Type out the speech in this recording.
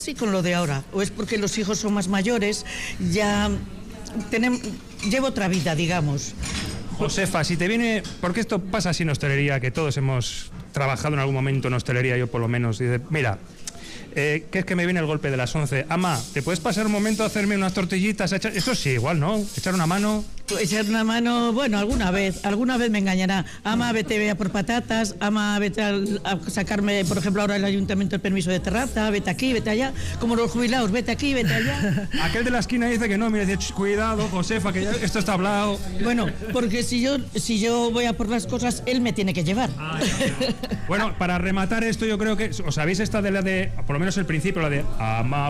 Sí, con lo de ahora, o es porque los hijos son más mayores, ya llevo otra vida, digamos. Josefa, si te viene, porque esto pasa así en hostelería, que todos hemos trabajado en algún momento en hostelería, yo por lo menos, y dice, mira, que es que me viene el golpe de las 11, ama, ¿te puedes pasar un momento a hacerme unas tortillitas? Esto sí, igual, ¿no? Echar una mano. Echar una mano, bueno, alguna vez me engañará. Ama, vete a por patatas, ama, vete a sacarme, por ejemplo, ahora el ayuntamiento el permiso de terraza, vete aquí, vete allá, como los jubilados, vete aquí, vete allá. Aquel de la esquina dice que no, mira, dice, cuidado, Josefa, que esto está hablado. Bueno, porque si yo voy a por las cosas, él me tiene que llevar. Bueno, para rematar esto, yo creo que, ¿os sabéis esta de la de, por lo menos el principio, la de ama,